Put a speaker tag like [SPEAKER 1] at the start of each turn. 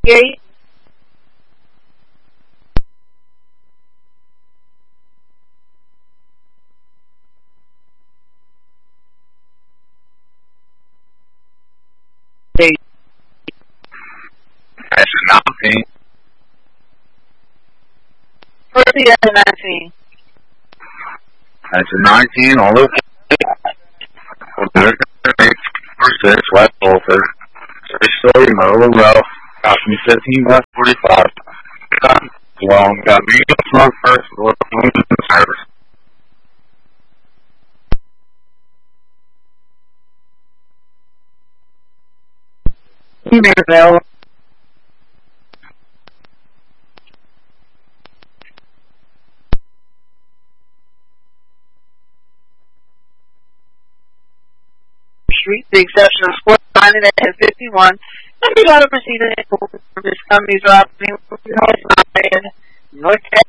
[SPEAKER 1] Gate.
[SPEAKER 2] That's 19.
[SPEAKER 1] Proceed at 19.
[SPEAKER 2] That's 19 on the 6 West Bolford. 3-story Motorola Ralph. Got me 15 by 45. Long. Got me in front first. Service.
[SPEAKER 1] Email available. Street, the exception of Sport Dining at 51. And we got to proceed in this company's route in North